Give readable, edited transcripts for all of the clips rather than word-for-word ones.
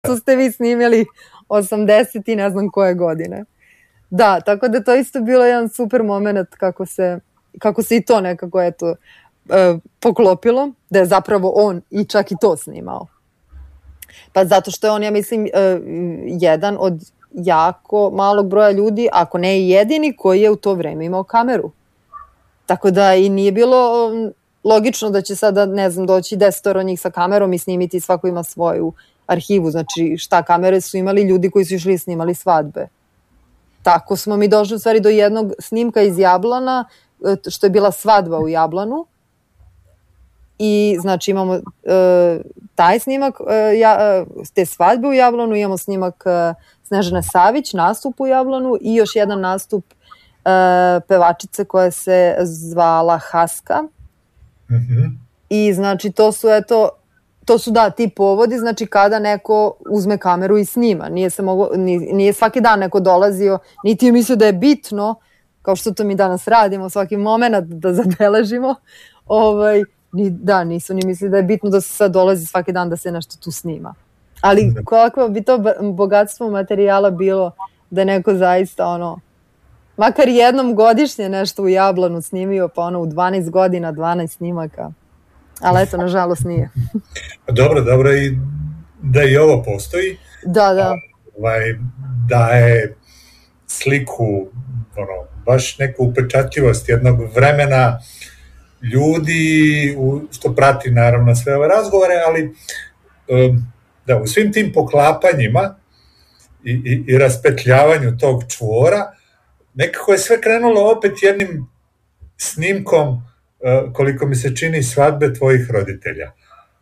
što ste vi snimili 80 i ne znam koje godine. Da, tako da to isto bilo jedan super moment kako se i to nekako poklopilo, da je zapravo on i čak i to snimao. Pa zato što je on, ja mislim, jedan od jako malog broja ljudi, ako ne i jedini, koji je u to vreme imao kameru. Tako da i nije bilo logično da će sada, ne znam, doći 10 njih sa kamerom i snimiti, svako ima svoju arhivu. Znači, šta kamere su imali ljudi koji su išli i snimali svadbe. Tako smo mi došli u stvari do jednog snimka iz Jablana, što je bila svadba u Jablanu. I znači imamo taj snimak te svadbe u Jablanu, imamo snimak Snežane Savić, nastup u Jablanu i još jedan nastup pevačice koja se zvala Haska. I znači to su da ti povodi, znači kada neko uzme kameru i snima. Nije svaki dan neko dolazio, niti je mislio da je bitno, kao što to mi danas radimo, svaki moment da zabeležimo, da, nisu ni mislili da je bitno da se sad dolazi svaki dan da se nešto tu snima. Ali koliko bi to bogatstvo materijala bilo da neko zaista makar jednom godišnje nešto u Jablanu snimio, pa u 12 godina 12 snimaka. Ali eto, nažalost nije. Dobro i da i ovo postoji. Da. Daje sliku, baš neku upečatljivost jednog vremena, ljudi, što prati naravno sve ove razgovore, ali da u svim tim poklapanjima i raspetljavanju tog čvora, nekako je sve krenulo opet jednim snimkom, koliko mi se čini, svadbe tvojih roditelja,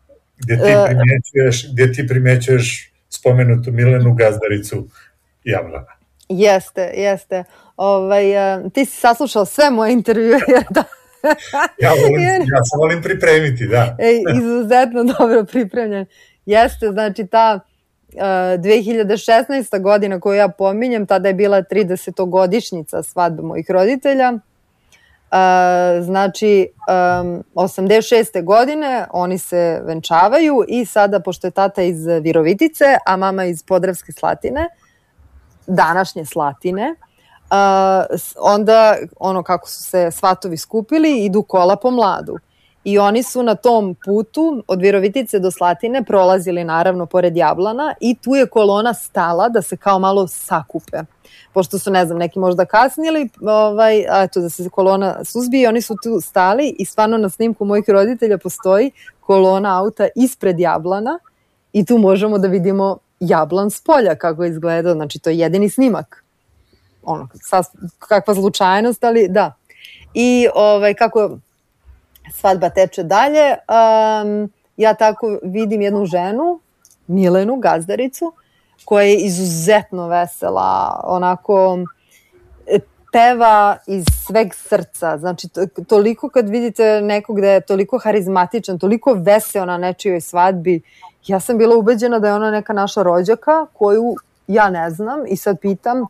gdje ti primećuješ spomenutu Milenu Gazdaricu Jablana. Jeste. Ti si saslušao sve moje intervjue, jer da... Ja se volim pripremiti, da. Izuzetno dobro pripremljen. Jeste, znači ta 2016. godina koju ja pominjem, tada je bila 30-godišnjica svadbe mojih roditelja. Znači, 86. godine oni se venčavaju i sada, pošto je tata iz Virovitice, a mama iz Podravske Slatine, današnje Slatine, onda kako su se svatovi skupili, idu kola po mladu. I oni su na tom putu od Virovitice do Slatine prolazili naravno pored Jablana i tu je kolona stala da se kao malo sakupe. Pošto su, ne znam, neki možda kasnili, da se kolona suzbije, oni su tu stali i stvarno na snimku mojih roditelja postoji kolona auta ispred Jablana i tu možemo da vidimo Jablan s polja kako je izgledao, znači to je jedini snimak. Kakva slučajnost, ali da. I kako svadba teče dalje, ja tako vidim jednu ženu, Milenu Gazdaricu, koja je izuzetno vesela, onako peva iz sveg srca. Znači, toliko kad vidite nekog da je toliko harizmatičan, toliko veseo na nečijoj svadbi, ja sam bila ubeđena da je ona neka naša rođaka koju ja ne znam i sad pitam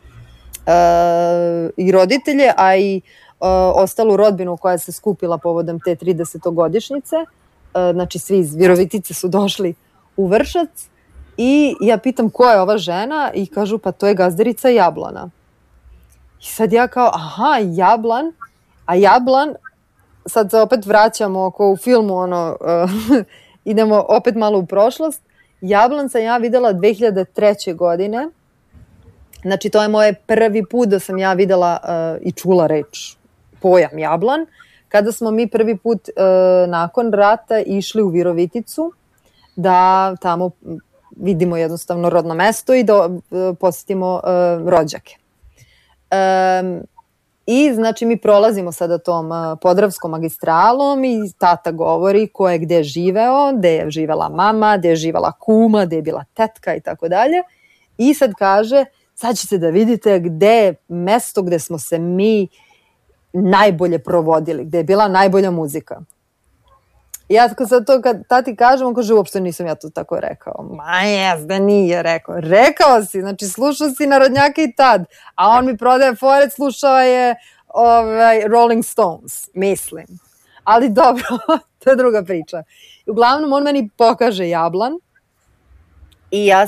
i roditelje, a i ostalu rodbinu koja se skupila povodom te 30-godišnjice. Znači, svi iz Virovitice su došli u Vršac i ja pitam ko je ova žena i kažu pa to je Gazdarica Jablana. I sad ja kao, aha, Jablan, a Jablan, sad se opet vraćamo oko u filmu, idemo opet malo u prošlost. Jablan sam ja videla 2003. godine, znači to je moje prvi put da sam ja videla i čula reč, pojam Jablan, kada smo mi prvi put nakon rata išli u Viroviticu da tamo vidimo jednostavno rodno mesto i da posetimo rođake. I znači mi prolazimo sada tom Podravskom magistralom i tata govori ko je gde živeo, gde je živela mama, gde je živela kuma, gde je bila tetka i tako dalje. I sad kaže, sad ćete da vidite gde je mesto gde smo se mi najbolje provodili, gde je bila najbolja muzika. Ja sad to kad tati kažem, on kaže, uopšte nisam ja to tako rekao. Ma jes, da nije rekao. Rekao si, znači slušao si narodnjake i tad, a on mi prodaje foret, slušao je Rolling Stones, mislim. Ali dobro, to je druga priča. Uglavnom, on meni pokaže Jablan I ja